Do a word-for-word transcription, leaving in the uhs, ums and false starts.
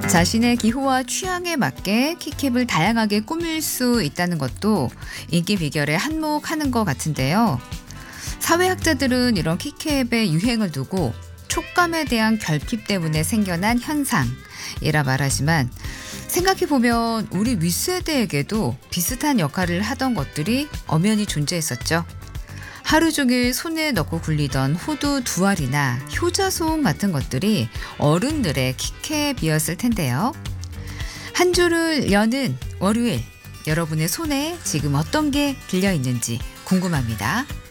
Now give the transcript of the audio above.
자신의 기호와 취향에 맞게 키캡을 다양하게 꾸밀 수 있다는 것도 인기 비결에 한몫하는 것 같은데요. 사회학자들은 이런 키캡의 유행을 두고 촉감에 대한 결핍 때문에 생겨난 현상이라 말하지만, 생각해보면 우리 윗세대에게도 비슷한 역할을 하던 것들이 엄연히 존재했었죠. 하루 종일 손에 넣고 굴리던 호두 두 알이나 효자손 같은 것들이 어른들의 키캡이었을 텐데요. 한 주를 여는 월요일, 여러분의 손에 지금 어떤 게 들려 있는지 궁금합니다.